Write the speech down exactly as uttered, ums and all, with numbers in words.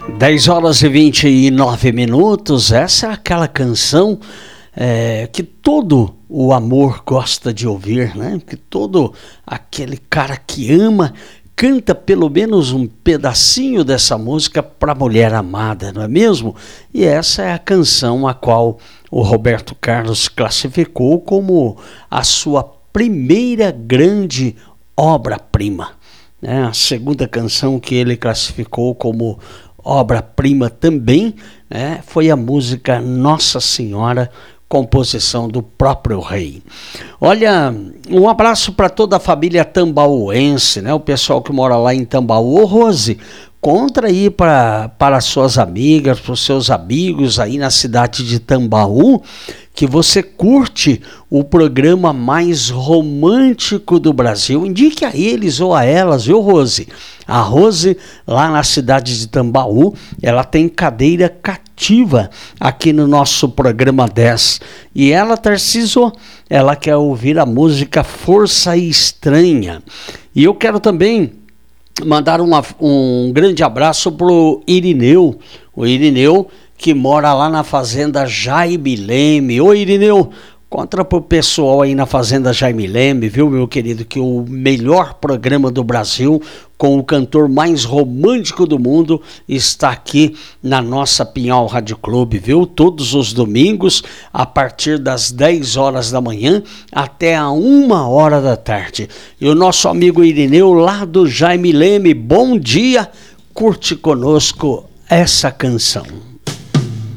dez horas e vinte e nove minutos, essa é aquela canção é, que todo o amor gosta de ouvir, né? Que todo aquele cara que ama canta pelo menos um pedacinho dessa música para a mulher amada, não é mesmo? E essa é a canção a qual o Roberto Carlos classificou como a sua primeira grande obra-prima, né? A segunda canção que ele classificou como obra-prima também, né, foi a música Nossa Senhora, composição do próprio rei. Olha, um abraço para toda a família tambauense, né, o pessoal que mora lá em Tambaú. Ô Rose, conta aí para para suas amigas, para os seus amigos aí na cidade de Tambaú, que você curte o programa mais romântico do Brasil. Indique a eles ou a elas, viu, Rose? A Rose, lá na cidade de Tambaú, ela tem cadeira cativa aqui no nosso programa dez. E ela, Tarciso, ela quer ouvir a música Força Estranha. E eu quero também mandar uma, um grande abraço pro Irineu. O Irineu, que mora lá na Fazenda Jaime Leme. Ô Irineu, conta pro pessoal aí na Fazenda Jaime Leme, viu, meu querido, que o melhor programa do Brasil, com o cantor mais romântico do mundo, está aqui na nossa Pinhal Rádio Clube, viu? Todos os domingos, a partir das dez horas da manhã até a uma hora da tarde. E o nosso amigo Irineu, lá do Jaime Leme, bom dia, curte conosco essa canção.